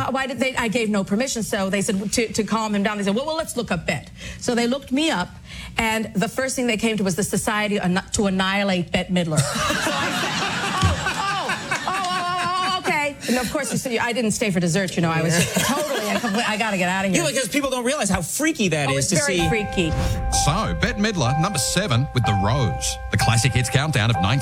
why did they? I gave no permission. So they said to calm him down. They said, well, let's look up Bette. So they looked me up, and the first thing they came to was the Society to Annihilate Bette Midler. So I said, okay. And of course, I didn't stay for dessert. I was totally and completely. I got to get out of here. Yeah, because people don't realize how freaky that is to see. It's very freaky. So, Bette Midler, number 7 with The Rose. The classic hits countdown of 19.